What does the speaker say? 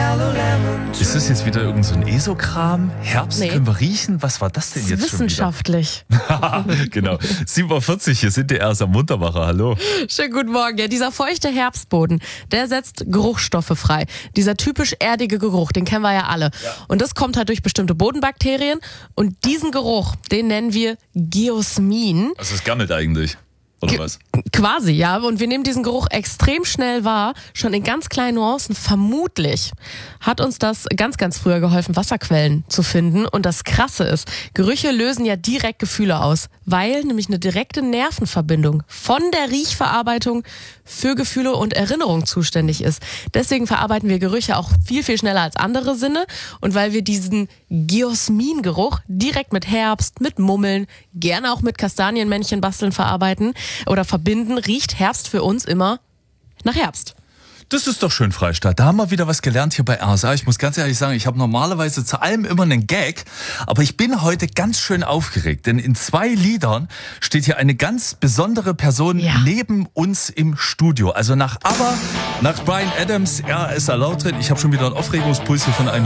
Ist das jetzt wieder irgend so ein ESO-Kram? Herbst Nee. können wir riechen? Was war das denn Das ist jetzt schon wieder? wissenschaftlich. Genau. 7.40 Uhr, hier sind die erst am Muntermacher. Hallo. Schönen guten Morgen. Ja, dieser feuchte Herbstboden, der setzt Geruchsstoffe frei. Dieser typisch erdige Geruch, den kennen wir ja alle. Und das kommt halt durch bestimmte Bodenbakterien. Und diesen Geruch, den nennen wir Geosmin. Also es gammelt eigentlich. Oder was? Quasi, ja. Und wir nehmen diesen Geruch extrem schnell wahr, schon in ganz kleinen Nuancen. Vermutlich hat uns das ganz, ganz früher geholfen, Wasserquellen zu finden. Und das Krasse ist, Gerüche lösen ja direkt Gefühle aus, weil nämlich eine direkte Nervenverbindung von der Riechverarbeitung für Gefühle und Erinnerung zuständig ist. Deswegen verarbeiten wir Gerüche auch viel, viel schneller als andere Sinne. Und weil wir diesen Geosmin-Geruch direkt mit Herbst, mit Mummeln, gerne auch mit Kastanienmännchen basteln verarbeiten oder verbinden, riecht Herbst für uns immer nach Herbst. Das ist doch schön, Freistadt. Da haben wir wieder was gelernt hier bei RSA. Ich muss ganz ehrlich sagen, ich habe normalerweise zu allem immer einen Gag, aber ich bin heute ganz schön aufgeregt, denn in 2 Liedern steht hier eine ganz besondere Person neben uns im Studio. Also nach ABBA, nach Bryan Adams, RSA Laut drin. Ich habe schon wieder einen Aufregungspuls hier von einem